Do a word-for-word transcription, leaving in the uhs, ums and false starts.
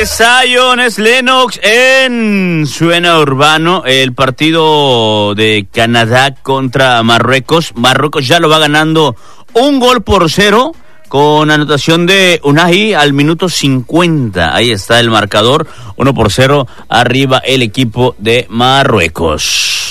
Zion Lennox en Suena Urbano, el partido de Canadá contra Marruecos. Marruecos ya lo va ganando un gol por cero con anotación de Unai al minuto cincuenta. Ahí está el marcador, uno por cero, arriba el equipo de Marruecos.